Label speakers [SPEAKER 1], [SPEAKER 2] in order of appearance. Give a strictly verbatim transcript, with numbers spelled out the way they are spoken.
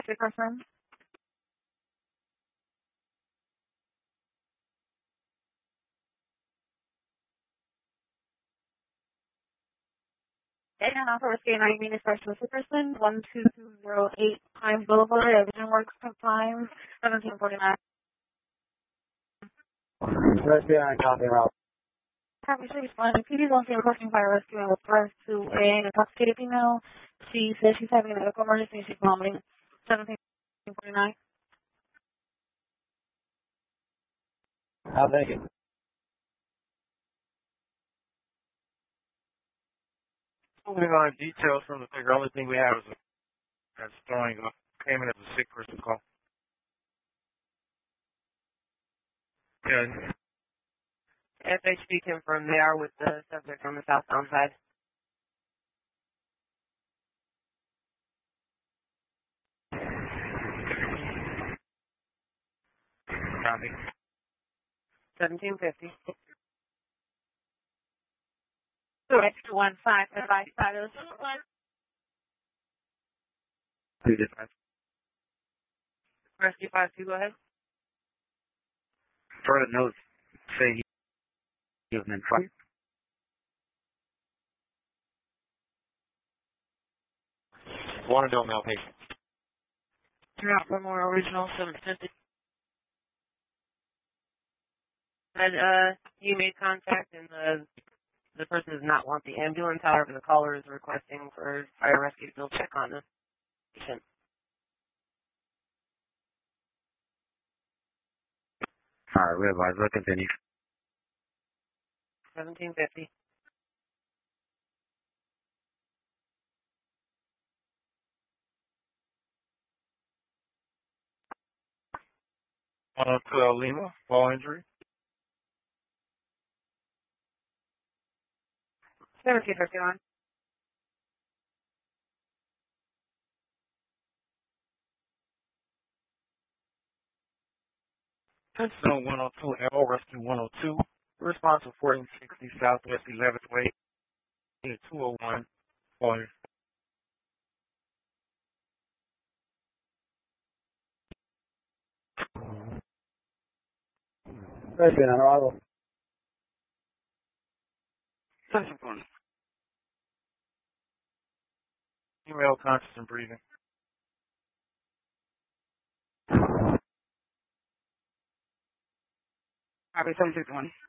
[SPEAKER 1] sick person. And also rescue nine mean special sick person, one two two zero eight Pine Boulevard, Vision Works Compliance, seventeen forty-nine.
[SPEAKER 2] Rescue nine, copy route.
[SPEAKER 1] Copy, she responded. P D's on scene requesting fire rescue and with regards to an intoxicated female. She says she's having a medical emergency. She's vomiting. seventeen forty-nine.
[SPEAKER 2] I'll take it.
[SPEAKER 3] Moving on, details from the figure. Only thing we have is a, is throwing a payment as a sick person call. Good.
[SPEAKER 4] F H D confirmed they are with the subject on the southbound side.
[SPEAKER 3] Copy.
[SPEAKER 4] seventeen fifty.
[SPEAKER 1] Two one five advice status.
[SPEAKER 3] Two different.
[SPEAKER 4] Rescue five two, go ahead.
[SPEAKER 3] Further notes say he was in front. One adult male patient.
[SPEAKER 4] Throughout Memorial Regional seven fifty. And uh, you made contact and the the person does not want the ambulance. However, the caller is requesting for fire rescue to still check on the patient.
[SPEAKER 3] All right, we advise. We'll continue.
[SPEAKER 4] seventeen fifty.
[SPEAKER 3] one oh two El Lima, fall injury.
[SPEAKER 4] seventeen fifty-one.
[SPEAKER 3] Zone one oh two L, rescue one oh two. Response to fourteen sixty Southwest eleventh Way, unit two oh one, fall injury.
[SPEAKER 2] Rescue nine, arrival.
[SPEAKER 3] Attention point. Female conscious and breathing.
[SPEAKER 4] Copy seven sixty-one.